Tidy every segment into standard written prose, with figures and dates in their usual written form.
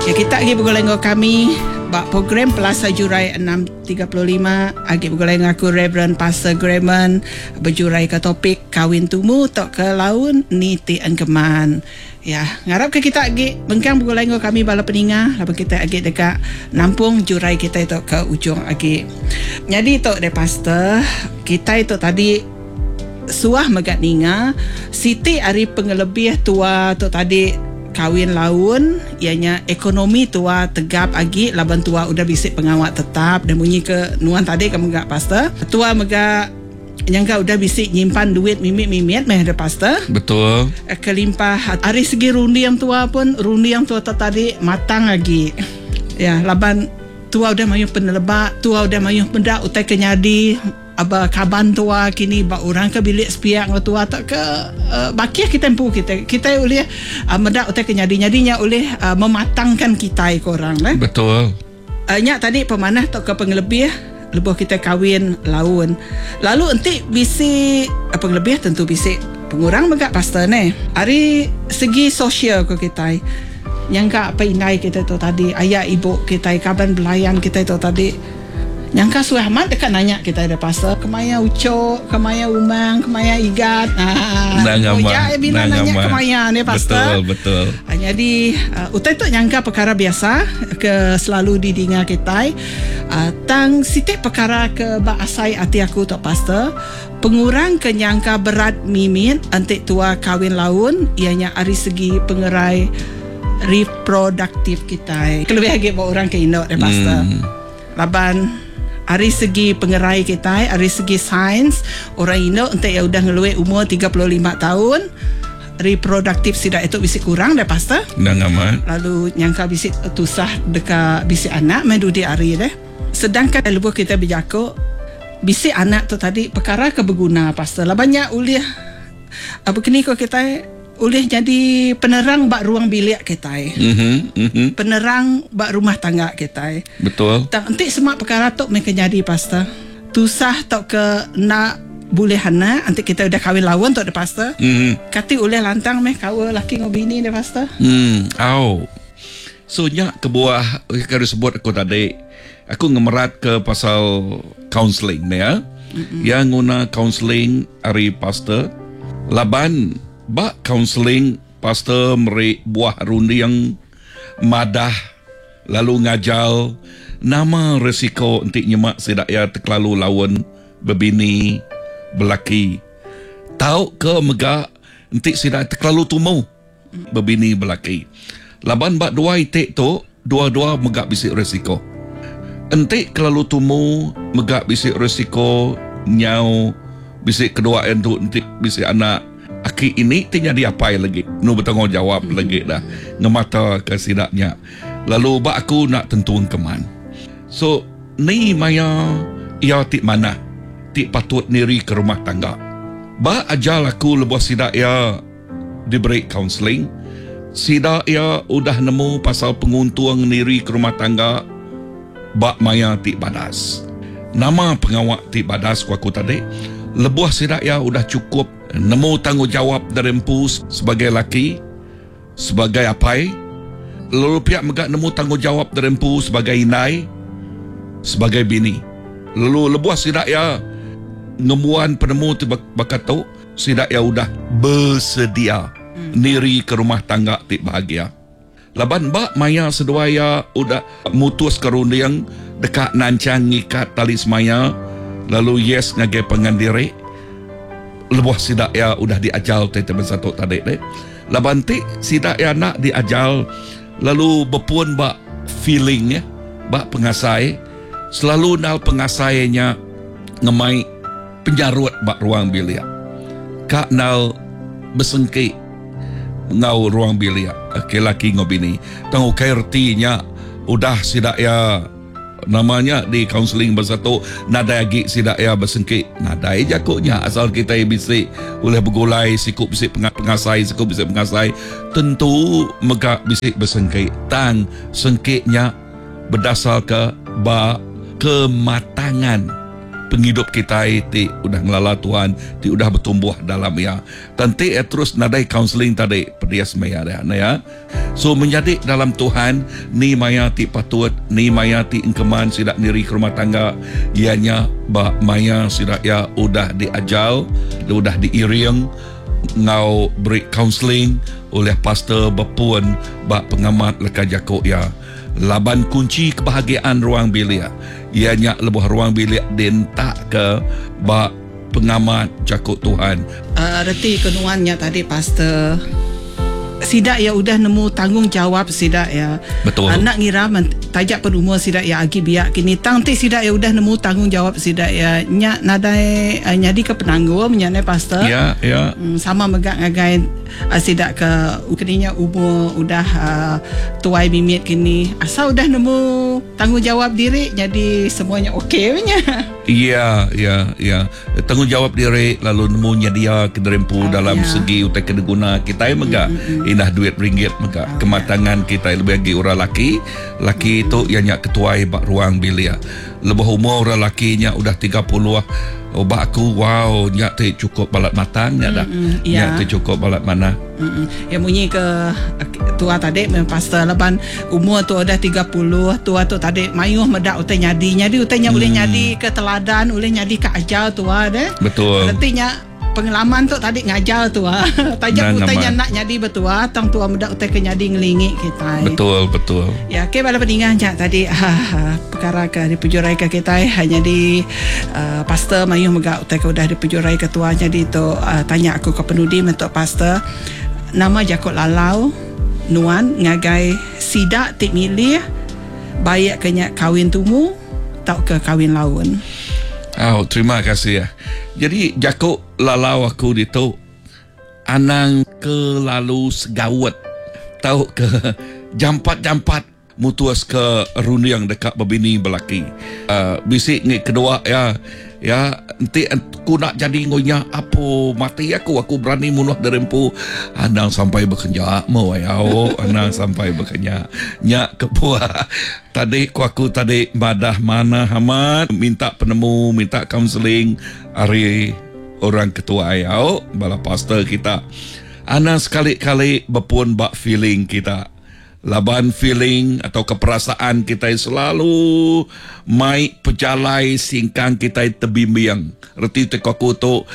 Ya, kita lagi bergolong kami bak program Plaza Jurai 635 agi bergolong aku Reverend Pastor Graman berjurai ke topik kawin tumu tok ke laun ni ti engkeman. Ya, ngarap ke kita agi bengkang bergolong kami bala peninga laban kita agi dekat nampung jurai kita itu ke ujung agi. Jadi tok de pastor kita itu tadi suah megat ninga siti ari pengelebih tua tok tadi kawin laun ianya ekonomi tua tegap agi laban tua udah bisik pengawak tetap dan bunyi ke nuan tadi kamu gak pastor tua mega nyangka udah bisik nyimpan duit mimit meh ada pastor betul kelimpah hari segi rundi yang tua pun rundi yang tua tadi matang lagi ya laban tua udah mayuh penelebak tua udah mayuh pendak utai kenyadi aba kaban tua kini ba orang ke bilik sepiak tua tak ke bakia kita tempu kita boleh medak utai kenyadi-nyadinya oleh mematangkan kita korang betul nya tadi pemanah tak ke pengelebih lebuh kita kawin laun lalu enti bisi pengelebih tentu bisi pengurang megak pastor hari segi sosial ke kita nyangka apa inai kita tu tadi ayah ibu kita kaban belayan kita tu tadi nyangka Suahmat dekat nanya kita ada pastor kemaya ucok, kemaya umang, kemaya igat. Nanya kemaya ni pastor. Betul. Jadi utai tu nyangka perkara biasa ke selalu didinga kita. Tang sitik perkara ke ba asai hati aku tu pastor. Pengurang ke nyangka berat mimit antik tua kawin laun ianya ari segi pengerai reproduktif kita. Kelebih lagi bawa orang ke Indo pastor. Laban dari segi pengerai kita, dari segi sains, orang Indo entah ya udah ngeluai umur 35 tahun, reproduktif sidak itu bisa kurang dah pastor. Lalu nyangka bisa tusah dekat bisa anak mendudi hari deh. Sedangkan lebuh kita berjaku, bisa anak tu tadi perkara keberguna pastor. Lah banyak uliah apa kini kau kita boleh jadi penerang bak ruang bilik kita penerang bak rumah tangga kita betul tak nanti semua perkara tu mereka jadi pastor tusah tak ke nak boleh hana nanti kita udah kawin lawan tu ada pastor kati oleh lantang meh kawa laki ngobini deh pastor so nyak kebuah kalau sebut aku tadi aku ngemerat ke pasal counseling ni ya yang guna counseling hari pastor laban bak counseling pastor meri buah rundi yang madah lalu ngajal nama resiko untuk nyemak sedak ya terlalu lawan berbini belaki tahu ke mega untuk sedak terlalu tumu berbini belaki laban bak dua itik tu dua-dua mega bisik resiko entik terlalu tumu mega bisik resiko nyau bisik kedua itu entik bisik anak aki ini tinya diapai lagi nu bertanggungjawab lagi dah ngemata ke sidaknya lalu bak aku nak tentuan keman so ni maya ia tik mana tik patut niri ke rumah tangga bak ajal aku lebuh sidak ia diberi counseling sidak ia udah nemu pasal penguntuang niri ke rumah tangga bak maya tik badas nama pengawak tik badas ku aku tadi lebuh sidak ia udah cukup nemu tanggungjawab dari empu sebagai laki sebagai apai lalu pihak megak nemu tanggungjawab dari empu sebagai inai sebagai bini lalu lebuah sidak ya ngemuan penemu tu bakat tu sidak ya udah bersedia niri ke rumah tangga tik bahagia laban bak maya sedua ya udah mutus kerundiang dekat nancang ngikat tali semaya lalu yes ngagai pengandiri lebuh sidak ya udah diajal teman satu tadi deh. Labanti sidak ya nak diajal lalu berpun bak feeling ya, bak pengasai selalu nal pengasainya ngemai penjarut bak ruang bilik. Kak nal besengki ngau ruang bilik. Laki ngobini. Tangu kairtinya udah sidak ya namanya di counseling bersatu nadai agi sidak ya bersengkit nadai jakuknya asal kita bisik boleh bergulai sikut bisik pengasai sikut bisik pengasai tentu megak bisik bersengkit tang sengkitnya berdasar ke kematangan penghidup kita ti udah ngelala Tuhan, ti udah bertumbuh dalam ya. Tanti terus nadai counseling tadi pedias maya ya. So menjadi dalam Tuhan ni maya ti patut, ni maya ti engkeman sidak diri ke rumah tangga, ianya ba maya sidak ya udah diajal, udah diiring ngau beri counseling oleh pastor berpuan bak pengamat leka jakok ya. Laban kunci kebahagiaan ruang bilik ianya lebuh ruang bilik dentak ke bak pengamat jakok Tuhan. Reti kenuannya tadi pastor sidak ya udah nemu tanggungjawab sidak ya. Betul. Nak ngira tajak penumur sidak ya agi biak kini tangti sidak ya udah nemu tanggungjawab sidak ya nyak nadai nyadi ke penanggung menyane pastor. Ya. Sama megak ngagai sidak ke kininya umur udah tuai mimit kini asal udah nemu tanggungjawab diri jadi semuanya okey punya. Ya. Tanggungjawab diri lalu nemunya dia kederempu dalam segi utai kedeguna kita megak indah duit ringgit megak kematangan kita lebih lagi orang laki itu ianya ketuai bak ruang bilik. Lebih umur orang lakinya udah 30 bak aku wow nyak te cukup balat matang nyak dah. Nyak te cukup balat mana. Ya bunyi ke tua tadi pastor leban umur tu udah 30 tua tu tadi mayuh medak utai nyadi utainya boleh nyadi ke teladan boleh nyadi ke ajar tua deh. Betul. Artinya pengalaman tu tadi ngajar tua. Tajak utainya nak nyadi betua tang tua medak utai ke nyadi ngelingi kita. Betul. Ya ke bala peningan jak tadi perkara ke di pejurai ke kita hanya di pastor mayuh megak utai ke udah di pejurai ketua jadi tu tanya aku ke penudi mentok pastor nama Jakot Lalau nuan ngagai sidak tik milih bayak kenyak kawin tumu tau ke kawin laun. Terima kasih ya. Jadi Jakot Lalau aku itu anang ke lalu segawat tahu ke jampat mutuas ke runiang dekat berbini belaki. Bisik ni kedua ya nanti aku nak jadi ngonya apa mati aku berani munuh derempu anang sampai bekerja mau anang sampai bekerja nyak kepuah tadi aku tadi madah mana Hamad minta penemu minta counseling hari orang ketua bala pastor kita anang sekali-kali berpun bak feeling kita laban feeling atau keperasaan kita selalu mai pejalai singkang kita terbimbing. Reti tekaku tu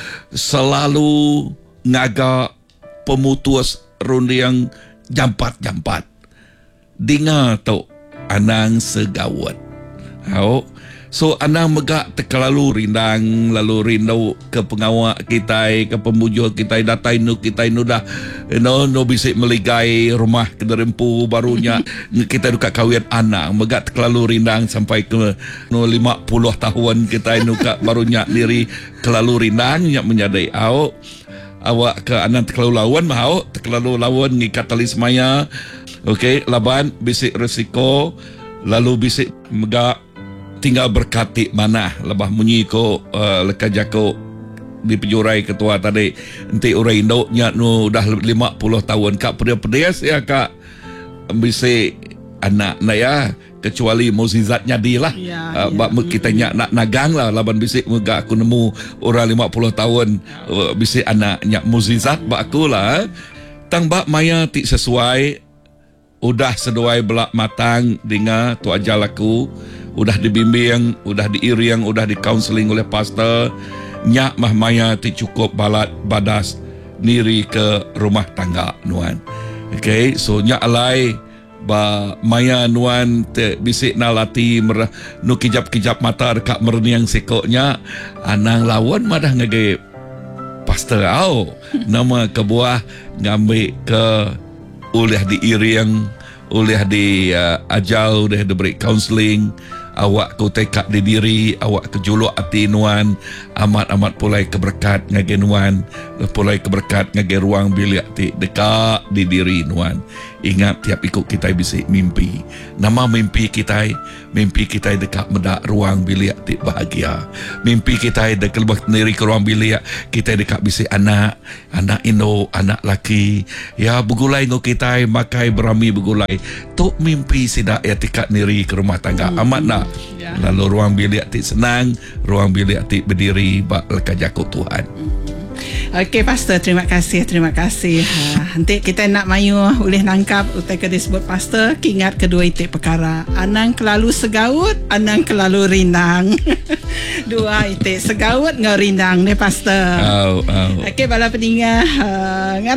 selalu ngaga pemutus rundiang jampat. Dinga tu anang segawat. So anang megak terkelalu rindang lalu rindu ke pengawak kita ke pemujul kita datai nu kita dah no bisik meligai rumah kederempu barunya kita duka kawin anak megak terkelalu rindang sampai ke 50 tahun kita nuka barunya diri kelalu rindang nya menyadai awak ke anang terkelalu lawan ngikat tali semaya okey laban bisik resiko lalu bisik megak tinggal berkati mana lebah munyi ko leka jako di pejurai ketua tadi nanti orang Indo nya nu dah 50 tahun kak pedas ya kak bisi anak na ya kecuali mukjizat nyadi lah kita nya nak nagang lah laban bisi muga aku nemu orang 50 tahun bisi anak nya mukjizat bak aku lah tang bak maya ti sesuai udah sesuai belak matang dengan tu ajal aku udah dibimbing, udah diiring, udah di counseling oleh pastor nyak mah maya ti cukup balat badas niri ke rumah tangga nuan. Okay, so nyak alai ba maya nuan te bisik nalati nu kijap-kijap mata dekat merniang sekoknya anang lawan madah ngage pastor nama kebuah ngambil ke oleh diiring oleh di ajal oleh diberi counseling awak ku tekak di diri awak kejuluk hati nuan amat pulai keberkat ngage nuan pulai keberkat ngage ruang bilik ti dekat di diri nuan Ingat tiap ikut kita bisa mimpi. Nama mimpi kita dekat medak ruang bilik ti bahagia. Mimpi kita dekat lebah sendiri ke ruang bilik, kita dekat bisa anak Indo, anak laki. Ya begulai ngo kita makai berami begulai. Tok mimpi sidak ya tikat niri ke rumah tangga. Amat nak. Ya. Lalu ruang bilik ti senang, ruang bilik ti berdiri bak lekat jakut Tuhan. Okey pastor, terima kasih. Nanti kita nak mayu boleh nangkap utai ke disebut pastor, ingat kedua itik perkara. Anang kelalu segaut, anang kelalu rinang. Dua itik segaut ngau rinang ni pastor. Oh. Okey bala pendengar,